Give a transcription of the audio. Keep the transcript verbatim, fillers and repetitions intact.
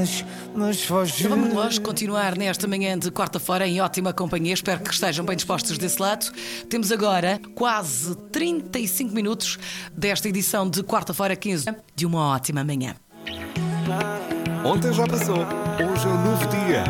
mas, mas foge. Vamos nós continuar nesta manhã de quarta-feira em ótima companhia. Espero que estejam bem dispostos desse lado. Temos agora quase trinta e cinco minutos desta edição de quarta-feira, quinze de uma ótima manhã. Ontem já passou, hoje é um novo dia.